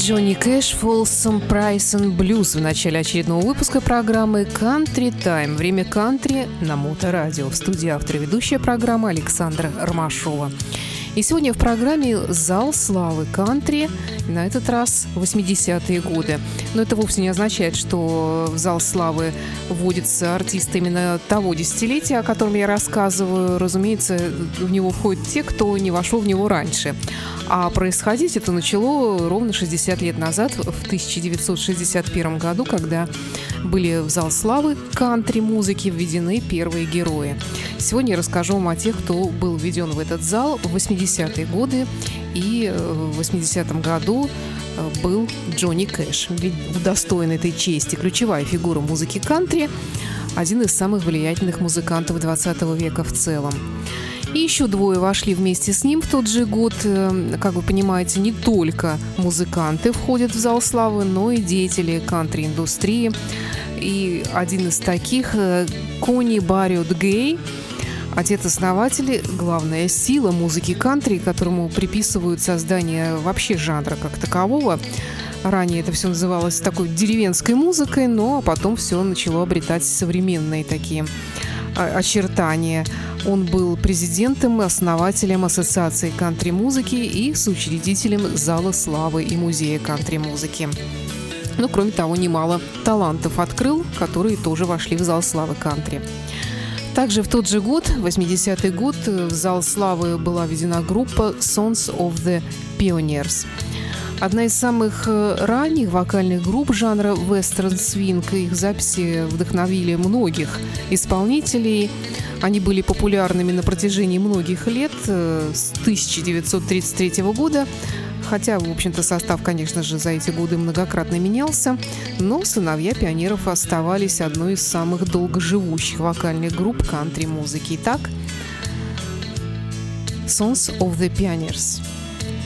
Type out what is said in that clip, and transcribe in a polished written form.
Джонни Кэш, Folsom Prison Blues в начале очередного выпуска программы Country Time. Время кантри на Моторадио. В студии автор и ведущая программы Александра Ромашова. И сегодня в программе «Зал славы кантри», на этот раз 80-е годы. Но это вовсе не означает, что в «Зал славы» вводятся артисты именно того десятилетия, о котором я рассказываю. Разумеется, в него входят те, кто не вошел в него раньше. А происходить это начало ровно 60 лет назад, в 1961 году, когда были в «Зал славы» кантри-музыки введены первые герои. Сегодня я расскажу вам о тех, кто был введен в этот зал в 80-е годы. И в 80-м году был Джонни Кэш, удостоен этой чести, ключевая фигура музыки кантри, один из самых влиятельных музыкантов 20 века в целом. И еще двое вошли вместе с ним в тот же год. Как вы понимаете, не только музыканты входят в «Зал славы», но и деятели кантри-индустрии. И один из таких – Кони Барриот Гей, отец-основатель, главная сила музыки кантри, которому приписывают создание вообще жанра как такового. Ранее это все называлось такой деревенской музыкой, но потом все начало обретать современные такие очертания. Он был президентом и основателем Ассоциации кантри-музыки и соучредителем Зала славы и музея кантри-музыки. Но, кроме того, немало талантов открыл, которые тоже вошли в Зал славы кантри. Также в тот же год, 80-й год, в Зал славы была введена группа Sons of the Pioneers. Одна из самых ранних вокальных групп жанра вестерн-свинг. Их записи вдохновили многих исполнителей. Они были популярными на протяжении многих лет, с 1933 года. Хотя, в общем-то, состав, конечно же, за эти годы многократно менялся, но «Сыновья пионеров» оставались одной из самых долгоживущих вокальных групп кантри-музыки. Итак, Sons of the Pioneers.